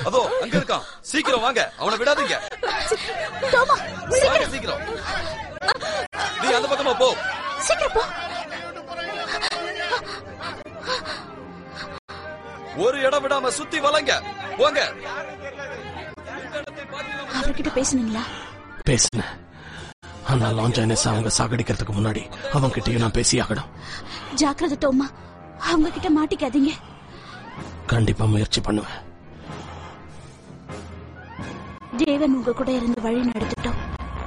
அதோ அங்க இருக்கான். சீக்கிரம் வாங்க, அவனை விடாதீங்க. தோமா சீக்கிரம். நீ அந்த பக்கமா போ. சீக்கிரம் போ. ஒரு இடம் விடாம சுத்தி வளைங்க. போங்க. அவர்கிட்ட பேசுனீங்களா? பேசுனேன். ஆனா லாஞ்சானஸ் அவங்க சாகடிக்கிறதுக்கு முன்னாடி அவங்க கிட்டயும் நான் பேசி ஆகணும். ஜாக்கிரதை தோமா, அவங்க கிட்ட மாட்டிக்காதீங்க. கண்டிப்பா முயற்சி பண்ணுவேன். தேவன் உங்க கூட இருந்து வழி நடத்திட்டோம்.